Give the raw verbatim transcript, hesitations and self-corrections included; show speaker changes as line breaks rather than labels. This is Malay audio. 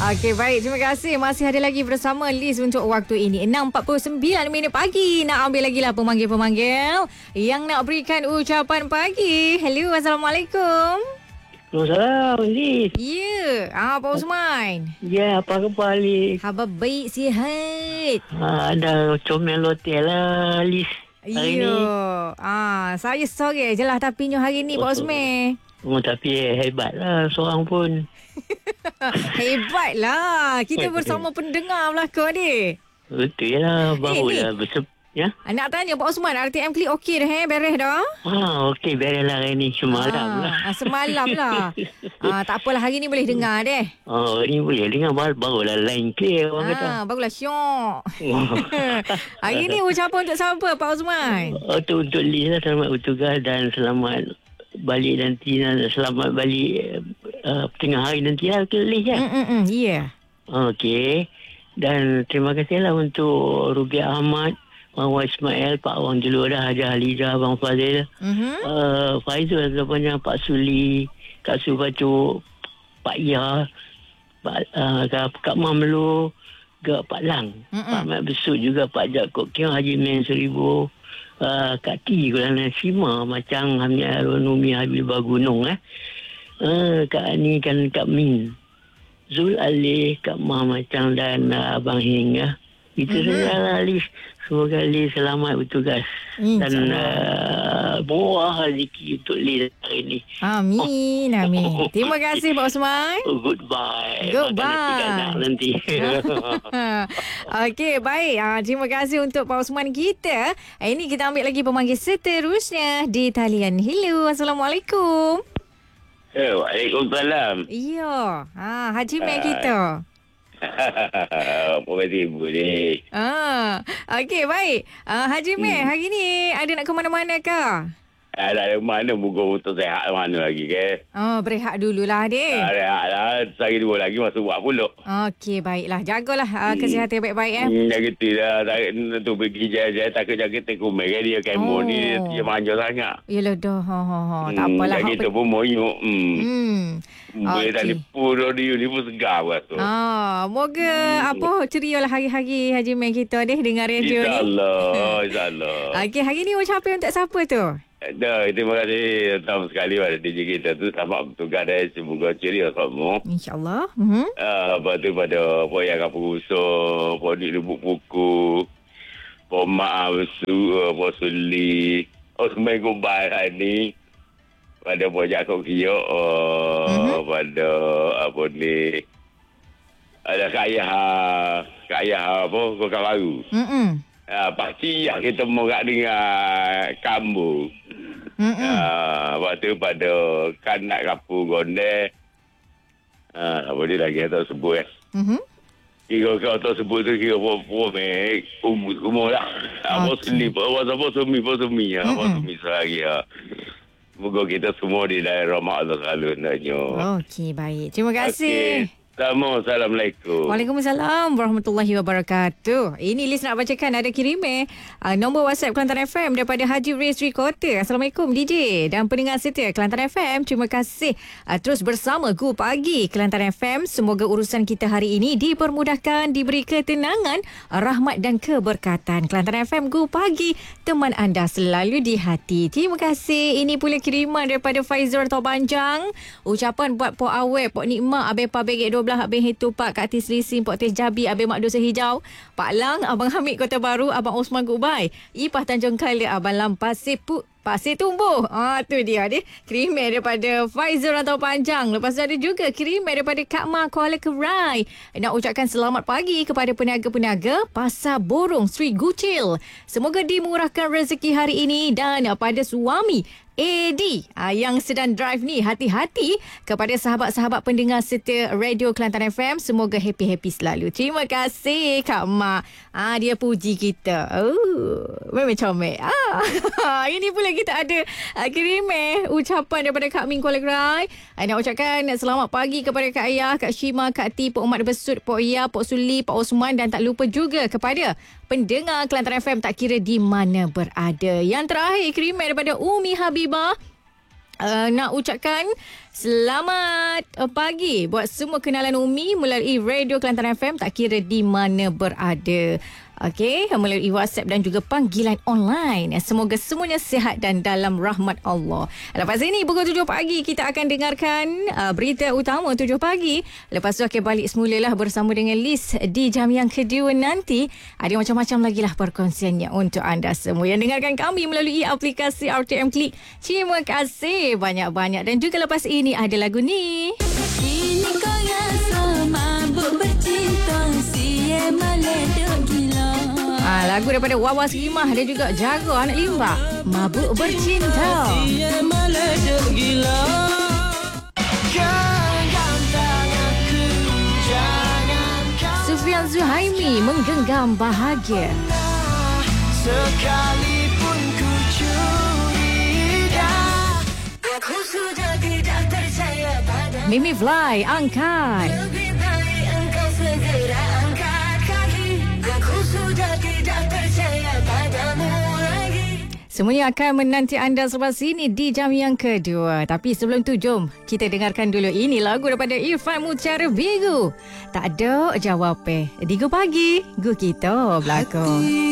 Okey, baik. Terima kasih. Masih ada lagi bersama Liz untuk waktu ini. enam empat puluh sembilan minit pagi. Nak ambil lagi lah pemanggil-pemanggil yang nak berikan ucapan pagi. Hello, Assalamualaikum.
Assalamualaikum, Liz.
Ya, yeah. Pak Osman.
Ya, apa khabar, Liz?
Khabar baik, sihat.
Ha, ada comel hotel lah, Liz. Hari
Ya.
ni.
Ah, saya sore je lah tapi nyo hari ni, Pak Osman.
Oh, tapi hebat lah seorang pun.
Hebatlah. Kita bersama pendengar belakang adik.
Betul lah, barulah
ni.
bersep. Ya?
Nak tanya Pak Osman, R T M Klik okey dah eh? Beres dah?
Ah, okey, beres lah hari ni. Semalam
ah,
lah.
Ah, semalam lah. ah, tak apalah, hari ni boleh dengar deh.
Oh, hari ni boleh dengar baru, barulah line clear orang kata.
Ah, barulah syok. Hari ni ucapan untuk siapa Pak Osman?
Oh, tu untuk Liz lah, selamat bertugas dan selamat balik nanti, selamat balik uh, tengah hari nanti lah ke Liz ya?
Hmm, ya.
Okey. Dan terima kasihlah untuk Rubi Ahmad, Wan Ismail, Pak Wang Jelura, Haji Haliza, Abang Fazil, mm-hmm. uh, Faizul Azabanya, Pak Suli, Kak Subatu, Pak Ya, Pak, uh, Kak, Kak Mamlu, Kak Pak Lang, mm-hmm. Pak Mat Besut juga, Pak Jakob Kiong, Haji Men Seribu, uh, Kak Ti, Kulana Sima, Macang, Hamid Arun, Umi Habibah Gunung, eh. Uh, Kak Ani, kan Kak Min, Zul Ali, Kak Mah Macang dan uh, Abang Hing, ya. Itu mm-hmm. saja lah, Liz. Semoga Liz selamat bertugas. Mm, dan uh, buah rezeki untuk Liz hari ini.
Amin, oh. amin. Terima kasih Pak Osman.
Oh, goodbye.
Goodbye.
Nanti.
Okey, baik. Uh, terima kasih untuk Pak Osman kita. Uh, ini kita ambil lagi pemanggil seterusnya di talian. Hello, Assalamualaikum.
Eh, Waalaikumsalam.
Ya, ha, Haji Mek kita.
Apa ibu ni?
Ah, okey, baik. Uh, Haji Mek, hmm. hari ni ada nak ke mana-mana ke?
Ah, dari mana muka untuk sehat mana lagi ke?
Oh, berehat dululah adik.
Ah, rehat lah. Sehari dua lagi masuk buat pulak.
Okey, baiklah. Jagalah uh, kesihatan hmm. baik-baik eh.
Hmm, jangan gitu lah. Tu pergi jaya-jaya takut jaga tekumai kan dia kemo oh. ni dia manja sangat.
Yalah dah. Ha ha ha.
Hmm,
tak apalah.
Jangan kita pun moyuk. Hmm.
Hmm.
Boleh okay. telefon radio ni pun segar rasa.
Ah, moga hmm. apa cerialah hari-hari Haji Mek kita deh dengar radio
InsyaAllah,
ni.
InsyaAllah. InsyaAllah.
Okey, hari ni ucapan untuk siapa tu?
Dah, terima kasih pertama sekali pada D J kita tu. Selamat bertugas dan semoga ceria semua.
InsyaAllah. Uh-huh.
Uh, lepas tu pada apa yang akan perusaha, Podik Lubuk Puku, Pomak Besu, Apa Suli, oh seminggu baik hari ni. Pada Pak Jakob Kiok, uh, uh-huh. pada apa ni, ada Kak Ayah, Kak Ayah apa, Kota Baru. Uh-uh. Uh, pasti yang kita morak dengan Kambu. Uh, waktu pada Kanak Kapu Gondel. Uh, apa dia lagi tak sebut eh. Uh-huh. Kira kau tak sebut tu kira apa-apa mek. Umur semua lah. Apa seni, apa semi, apa semi. Apa semi selagi ya. Moga kita semua di daerah Mak Allah selalu naknya. Okey,
baik. Terima kasih.
Okay. Assalamualaikum.
Waalaikumsalam warahmatullahi wabarakatuh. Ini Liz nak bacakan ada kirim eh uh, nombor WhatsApp Kelantan F M daripada Haji Rizri Kota. Assalamualaikum D J dan pendengar setia Kelantan F M. Terima kasih uh, terus bersama Gu Pagi Kelantan F M. Semoga urusan kita hari ini dipermudahkan, diberi ketenangan, rahmat dan keberkatan. Kelantan F M Gu Pagi, teman anda selalu di hati. Terima kasih. Ini pula kiriman daripada Faizul Tobanjang. Ucapan buat Pok Awet, Pok Nikmat, Abang Pabegek dua belah, Abang Hitu Pak, Kak Tis Lisin, Pok Tis Jabi, Abang Mak Dosa Hijau, Pak Lang, Abang Hamid Kota Baru, Abang Osman Gubai, Ipah Tanjung Kala, Abang Lam Pasir Put, Pasir Tumbuh. Ah, tu dia dia. Kiriman daripada Faizul Rantau Panjang. Lepas tu ada juga kiriman daripada Kak Ma Kuala Kerai. Nak ucapkan selamat pagi kepada peniaga-peniaga Pasar Borong Sri Gucil. Semoga dimurahkan rezeki hari ini dan pada suami A D ah, yang sedang drive ni, hati-hati. Kepada sahabat-sahabat pendengar setia Radio Kelantan F M, semoga happy-happy selalu. Terima kasih Kak Ma. Ah, dia puji kita. Oh, memang comel. Ah, ini pula kita ada uh, kiriman ucapan daripada Kak Min Kuala Kerai. Uh, nak ucapkan selamat pagi kepada Kak Ayah, Kak Shima, Kak Ti, Pok Mat Besut, Pok Ya, Pok Suli, Pak Osman dan tak lupa juga kepada pendengar Kelantan F M tak kira di mana berada. Yang terakhir kiriman daripada Umi Habibah. Uh, nak ucapkan selamat uh, pagi buat semua kenalan Umi melalui Radio Kelantan F M, tak kira di mana berada. Okey, melalui WhatsApp dan juga panggilan online. Semoga semuanya sihat dan dalam rahmat Allah. Lepas ini pukul tujuh pagi kita akan dengarkan uh, berita utama tujuh pagi. Lepas tu akan balik semula lah bersama dengan Liz di jam yang kedua nanti. Ada macam-macam lagi lah perkongsiannya untuk anda semua yang dengarkan kami melalui aplikasi R T M Klik. Terima kasih banyak-banyak. Dan juga lepas ini ada lagu ni.
Ini kau yang mabuk bercinta, si meleduk gila.
Ah, lagu daripada Wawas Rimah dan juga Jaga Anak Limbah, Mabuk Bercinta.
Si meleduk gila. Genggam tanganku, jangan kau
Sufian Zuhaimi menggenggam bahagia.
sekalipun ku curiga. Aku sudah tidak percaya pada
Mimi Fly angkat.
lebih baik engkau segera angkat kaki. Aku sudah tidak percaya padamu lagi.
Semuanya akan menanti anda selepas ini di jam yang kedua. Tapi sebelum tu, jom kita dengarkan dulu ini lagu daripada Irfan Mutiara Bigu. Tak ada jawab eh. Di Go Pagi, Go Kita Belakang.